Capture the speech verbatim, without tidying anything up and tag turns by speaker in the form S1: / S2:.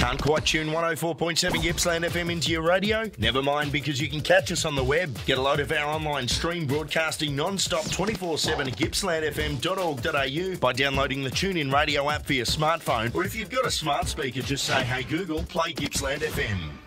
S1: Can't quite tune one oh four point seven Gippsland F M into your radio? Never mind, because you can catch us on the web. Get a load of our online stream broadcasting non-stop twenty-four seven at gippsland f m dot org dot a u by downloading the TuneIn Radio app for your smartphone. Or if you've got a smart speaker, just say, hey Google, play Gippsland F M.